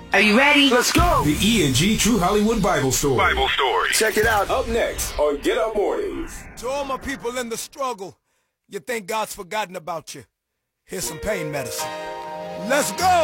Are you ready? Let's go. The E&G True Hollywood Bible Story. Bible Story. Check it out. Up next on Get Up Mornings. To all my people in the struggle, you think God's forgotten about you. Here's some pain medicine. Let's go.